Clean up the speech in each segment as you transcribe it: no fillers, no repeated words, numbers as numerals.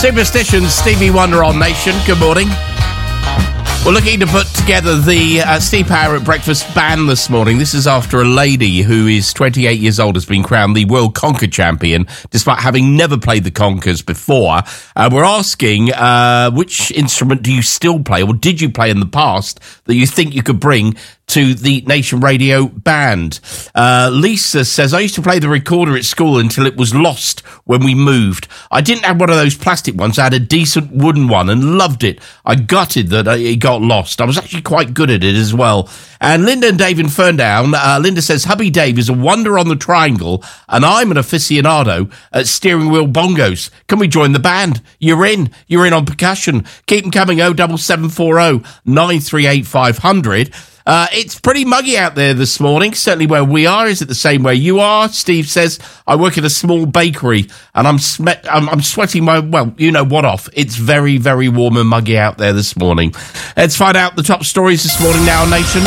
Superstitions, Stevie Wonder on Nation. Good morning. We're looking to put together the Steve Power at Breakfast band this morning. This is after a lady who is 28 years old has been crowned the World Conker Champion, despite having never played the Conkers before. We're asking, which instrument do you still play, or did you play in the past, that you think you could bring to the Nation Radio band? Lisa says, I used to play the recorder at school until it was lost when we moved. I didn't have one of those plastic ones. I had a decent wooden one and loved it. I gutted that it got lost. I was actually quite good at it as well. And Linda and Dave in Ferndown, Linda says, hubby Dave is a wonder on the triangle and I'm an aficionado at steering wheel bongos. Can we join the band? You're in on percussion. Keep them coming, 07740 938 500. It's pretty muggy out there this morning, certainly where we are. Is it the same where you are? Steve says, I work at a small bakery and I'm sweating you know what off. It's very, very warm and muggy out there this morning. Let's find out the top stories this morning now, Nation.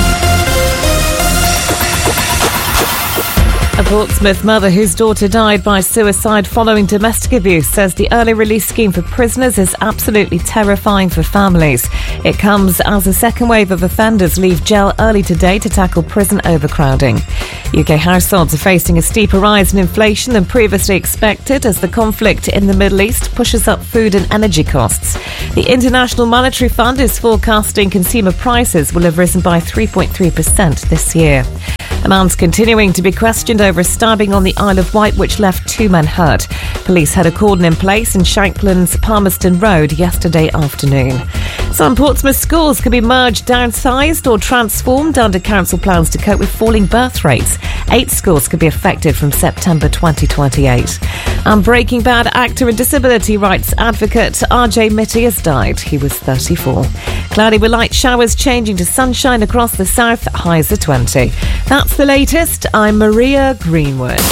A Portsmouth mother whose daughter died by suicide following domestic abuse says the early release scheme for prisoners is absolutely terrifying for families. It comes as a second wave of offenders leave jail early today to tackle prison overcrowding. UK households are facing a steeper rise in inflation than previously expected as the conflict in the Middle East pushes up food and energy costs. The International Monetary Fund is forecasting consumer prices will have risen by 3.3% this year. A man's continuing to be questioned over a stabbing on the Isle of Wight which left two men hurt. Police had a cordon in place in Shankland's Palmerston Road yesterday afternoon. Some Portsmouth schools could be merged, downsized or transformed under council plans to cope with falling birth rates. 8 schools could be affected from September 2028. And Breaking Bad actor and disability rights advocate RJ Mitty has died. He was 34. Cloudy with light showers changing to sunshine across the south, highs are 20. That's the latest. I'm Maria Greenwood.